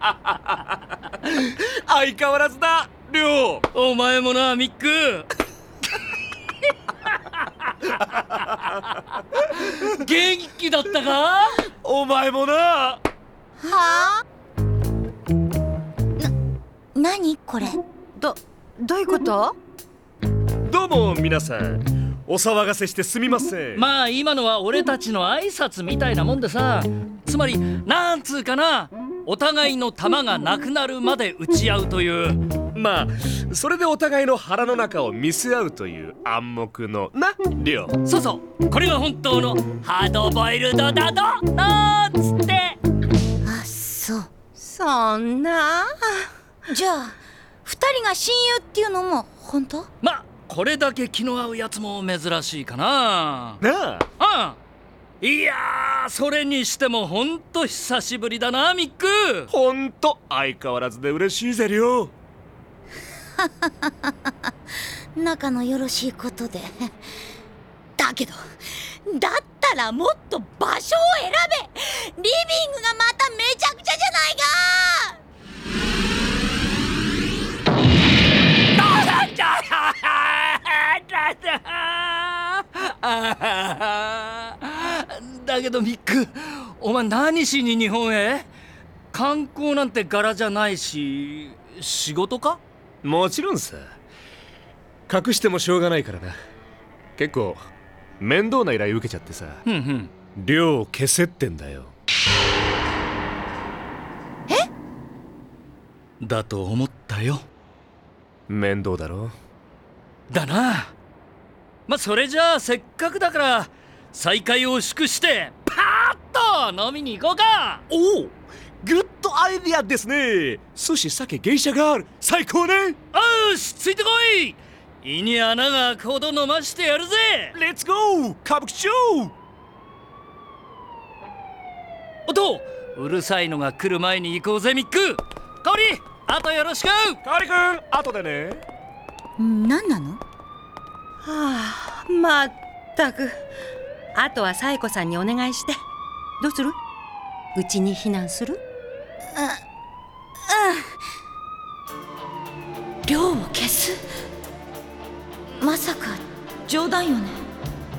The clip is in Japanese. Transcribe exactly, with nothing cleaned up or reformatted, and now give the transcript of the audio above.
相変わらずだ、りょう。 お前もな、ミック。元気だったか？ お前もな。 はあ？な、なにこれ？ ど、どういうこと？ どうも皆さん、お騒がせしてすみません。 まあ今のは俺たちの挨拶みたいなもんでさ、つまりなんつうかな、お互いの弾がなくなるまで撃ち合うという。 まあそれでお互いの腹の中を見せ合うという暗黙のな、りょう。 そうそう、これが本当のハードボイルドだとなんつって。 あ、そう。 そんな。 じゃあ二人が親友っていうのも本当？ まあこれだけ気の合うやつも珍しいかな。 なああ、いやー、それにしてもほんと久しぶりだな、ミック。 ほんと相変わらずで嬉しいぜ、りょう。 仲のよろしいことで。だけどだったらもっと場所を選べ。リビングがまためちゃくちゃじゃないか。 だけどミック、お前何しに日本へ？観光なんて柄じゃないし、仕事か？ もちろんさ。隠してもしょうがないからな。結構面倒な依頼受けちゃってさ。 ふんふん。 量を消せってんだよ。 え？ だと思ったよ。 面倒だろ。 だな。まあそれじゃあせっかくだから再会を祝してパーッと飲みに行こうか。 おお、グッドアイディアですね。寿司、酒、芸者がある。最高ね。 よし、ついてこい。胃に穴が開くほど飲ましてやるぜ。 レッツゴー歌舞伎町。 おと、うるさいのが来る前に行こうぜ、ミック。香織、あとよろしく。 カーリ君、後でね。 何なの？ はあ、まったく。あとはサイコさんにお願いして。どうする？うちに避難する？ うん。量を消す？まさか冗談よね？